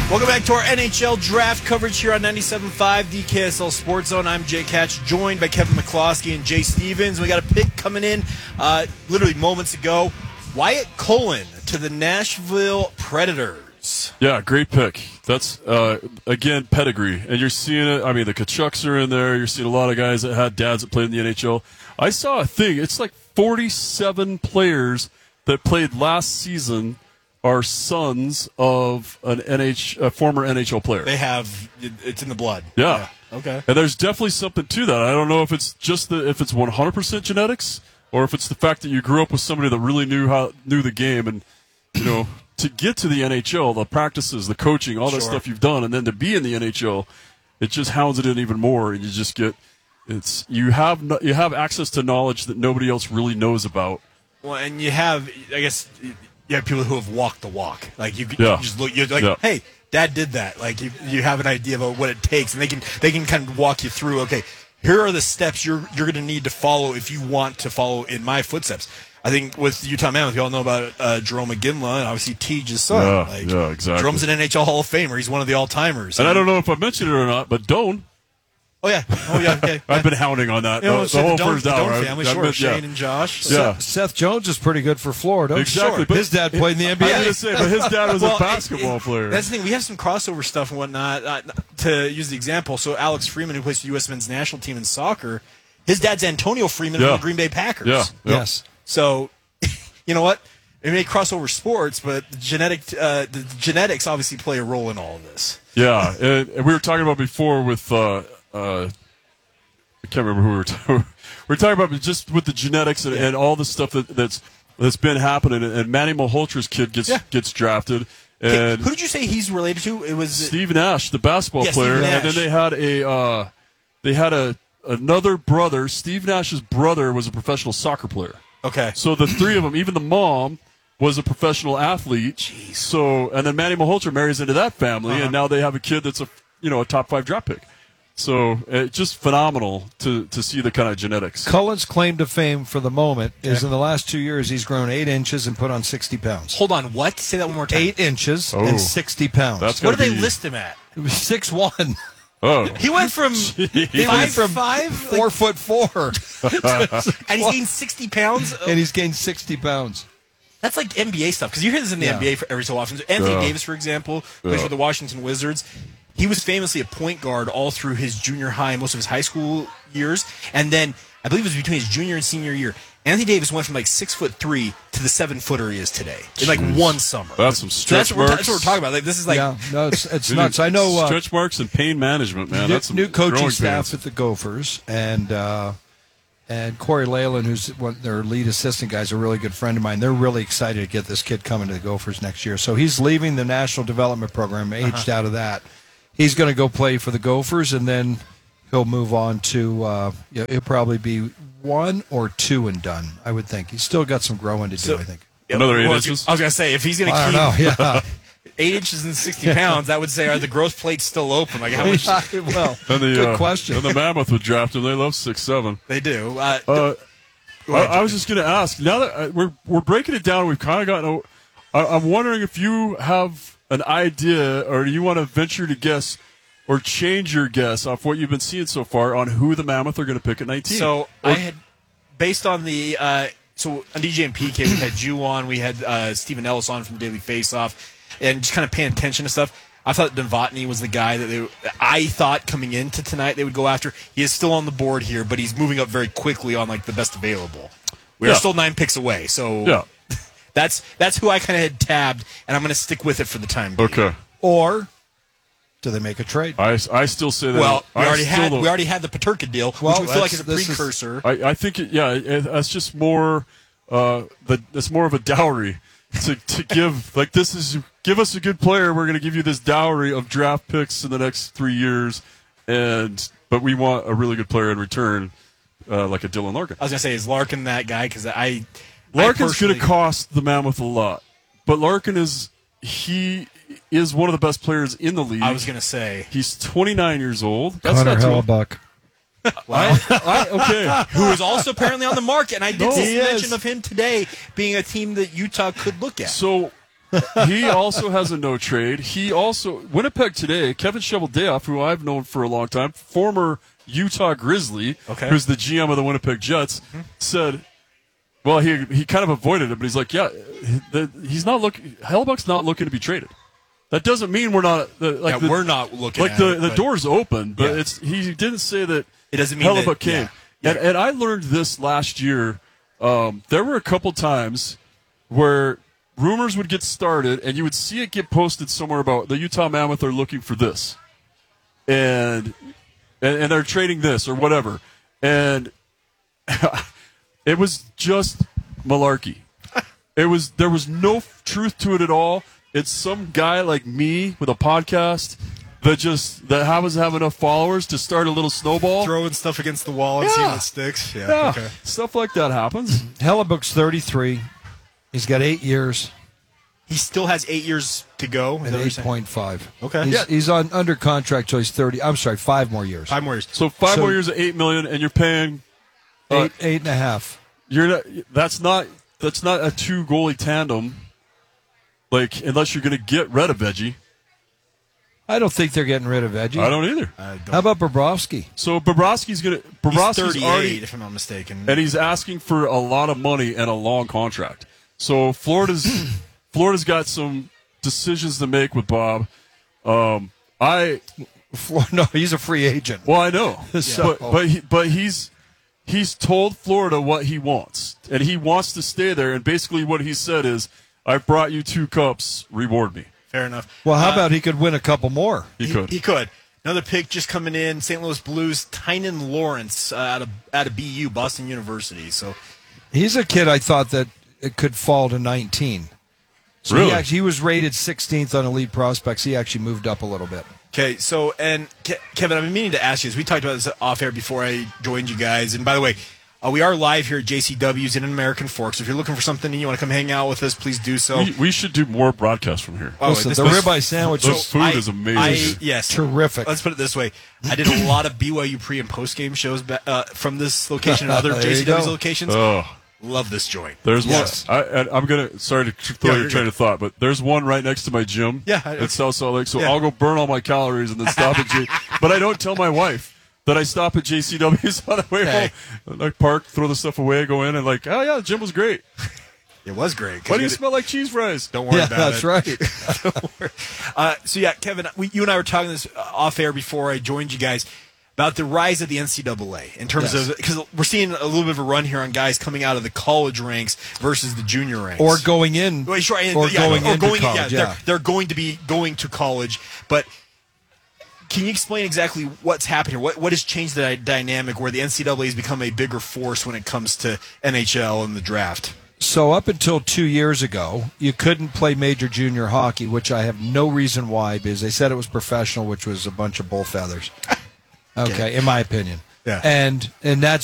Welcome back to our NHL draft coverage here on 97.5 DKSL Sports Zone. I'm Jay Catch, joined by Kevin McCloskey and Jay Stevens. We got a pick coming in literally moments ago. Wyatt Cullen to the Nashville Predators. Yeah, great pick. That's, again, pedigree. And you're seeing it. I mean, the Kachucks are in there. You're seeing a lot of guys that had dads that played in the NHL. I saw a thing. It's like 47 players that played last season are sons of a former NHL player. They have, it's in the blood. Yeah. Okay. And there's definitely something to that. I don't know if it's just if it's 100% genetics or if it's the fact that you grew up with somebody that really knew the game, and to get to the NHL, the practices, the coaching, all that stuff you've done, and then to be in the NHL, it just hounds it in even more, and you just get you have access to knowledge that nobody else really knows about. Well, and you have, I guess, you have people who have walked the walk. Like you just look, you're like, hey, Dad did that. Like you have an idea about what it takes, and they can kind of walk you through. Okay, here are the steps you're going to need to follow if you want to follow in my footsteps. I think with Utah Mammoth, you all know about Jerome McGinley, and obviously Teage's son. Yeah, exactly. Jerome's an NHL Hall of Famer. He's one of the all-timers. And I don't know if I mentioned it or not, but Doan. Oh, yeah. Okay. I've been hounding on that the whole first hour. The Doan family, Shane and Josh. Yeah. Seth Jones is pretty good for Florida. Exactly. But his dad played in the NBA. I was going to say, but his dad was a basketball player. That's the thing. We have some crossover stuff and whatnot. To use the example, so Alex Freeman, who plays for the U.S. men's national team in soccer, his dad's Antonio Freeman of the Green Bay Packers. Yeah. Yes. So, you know what? It may cross over sports, but the genetics obviously play a role in all of this. Yeah. And we were talking about before with I can't remember who we were talking about. We were talking about just with the genetics and all the stuff that's been happening. And Manny Malholtra's kid gets drafted. And who did you say he's related to? It was Steve Nash, the basketball player. Steve Nash. And then they had another brother. Steve Nash's brother was a professional soccer player. Okay. So the three of them, even the mom, was a professional athlete. Jeez. So, and then Manny Malhotra marries into that family, and now they have a kid that's a top 5 draft pick. So it's just phenomenal to see the kind of genetics. Cullen's claim to fame for the moment is in the last 2 years he's grown 8 inches and put on 60 pounds. Hold on, what? Say that one more time. 8 inches and 60 pounds. What do they list him at? 6'1". Oh, he went from 5'5", 4'4", and he's gained 60 pounds. And he's gained 60 pounds. That's like NBA stuff, because you hear this in the NBA every so often. Anthony Davis, for example, plays for the Washington Wizards. He was famously a point guard all through his junior high and most of his high school years. And then, I believe it was between his junior and senior year, Anthony Davis went from like 6'3" to the 7-footer he is today in like one summer. That's some stretch marks. That's what we're talking about. Like, this is like, it's nuts. I know stretch marks and pain management, man. That's some new coaching growing staff pains at the Gophers, and Corey Leyland, who's one of their lead assistant guys, a really good friend of mine. They're really excited to get this kid coming to the Gophers next year. So he's leaving the National Development Program, aged out of that. He's going to go play for the Gophers, and then he'll move on to he'll probably be 1 or 2 and done, I would think. He's still got some growing to do, I think. Another 8 inches? I was going to say, if he's going to keep 8 inches and 60 pounds, that would say, are the growth plates still open? Like, how much? Well, good question. And the Mammoth would draft him. They love 6'7". They do. I was just going to ask, now that we're breaking it down, we've kind of gotten I'm wondering if you have an idea, or do you want to venture to guess or change your guess off what you've been seeing so far on who the Mammoth are going to pick at 19? So I had, based on the so on DJ and PK, we had Jew on, we had Stephen Ellis on from Daily Faceoff, and just kind of paying attention to stuff. I thought Novotny was the guy that I thought coming into tonight they would go after. He is still on the board here, but he's moving up very quickly on like the best available. We are still 9 picks away, so that's who I kind of had tabbed, and I'm going to stick with it for the time being. Okay. Or do they make a trade? I still say that. Well, we already had the Paterka deal, which we feel like is a precursor. I think that's just more that's more of a dowry to give. Like, this is, give us a good player, we're going to give you this dowry of draft picks in the next 3 years, but we want a really good player in return, like a Dylan Larkin. I was going to say, is Larkin that guy? Because Larkin's going to cost the Mammoth a lot, but Larkin is one of the best players in the league. I was going to say. He's 29 years old. That's Connor Hellebuyck. Okay. Who is also apparently on the market, and I did see mention of him today being a team that Utah could look at. So He also has a no trade. He also Winnipeg today. Kevin Cheveldayoff, who I've known for a long time, former Utah Grizzly, who's the GM of the Winnipeg Jets, said, well, he kind of avoided it, but he's like, yeah, he's not looking. Hellebuyck's not looking to be traded. That doesn't mean we're not we're not looking. Like at the door's open, but he didn't say that. It doesn't mean Hellebuyck that, came. Yeah. And I learned this last year. There were a couple times where rumors would get started, and you would see it get posted somewhere about the Utah Mammoth are looking for this, and they're trading this or whatever, and it was just malarkey. There was no truth to it at all. It's some guy like me with a podcast that happens to have enough followers to start a little snowball. Throwing stuff against the wall and seeing what sticks. Yeah, Okay. stuff like that happens. Hellebuyck's 33. He's got 8 years He still has 8 years to go. Is and that what you're saying? 8.5. Okay. He's under contract till he's 30. I'm sorry, 5 more years. 5 more years. So 5 more years at $8 million, and you're paying Eight and a half. That's not a 2 goalie tandem. Like, unless you're going to get rid of Veggie. I don't think they're getting rid of Edgy. I don't either. How about Bobrovsky? So Bobrovsky's He's 38, already, if I'm not mistaken. and he's asking for a lot of money and a long contract. So Florida's got some decisions to make with Bob. No, he's a free agent. Well, I know, So- but he's told Florida what he wants, and he wants to stay there. And basically, what he said is, "I brought you 2 cups. Reward me." Fair enough. Well, how about he could win a couple more? He could. He could. Another pick just coming in, St. Louis Blues, Tynan Lawrence out of BU, Boston University. So He's a kid I thought that it could fall to 19. So Really? he was rated 16th on Elite Prospects. He actually moved up a little bit. okay, so and Kevin, I've been meaning to ask you this. We talked about this off air before I joined you guys. And by the way, we are live here at JCW's in American Fork. So if you're looking for something and you want to come hang out with us, please do so. We should do more broadcasts from here. Oh, Listen, this the was- ribeye sandwich Those was food is amazing. Yes, terrific. Let's put it this way: I did a lot of BYU pre and post game shows from this location and other There you JCW's go. locations. Oh, Love this joint. there's Yes. one. I'm gonna sorry to throw Yeah, your you're train good. of thought, but there's one right next to my gym. Yeah, at South Salt Lake. So Yeah. I'll go burn all my calories and then stop at But I don't tell my wife that I stop at JCW's on the way Hey. home. I park, throw the stuff away, go in, and like, oh yeah, the gym was great. It was great. 'cause Why do you we- smell like cheese fries? Don't worry Yeah, about that's it. right. So yeah, Kevin, you and I were talking this off air before I joined you guys about the rise of the NCAA in terms Yes. of, because we're seeing a little bit of a run here on guys coming out of the college ranks versus the junior ranks, Or going in. Well, sure, and- or yeah, going or into going, college. yeah, Yeah. they're going to be going to college, but. Can you explain exactly what's happened here? What has changed the dynamic where the NCAA has become a bigger force when it comes to NHL and the draft? So up until 2 years ago, you couldn't play major junior hockey, which I have no reason why, because they said it was professional, which was a bunch of bull feathers. Okay, in my opinion. Yeah. And that's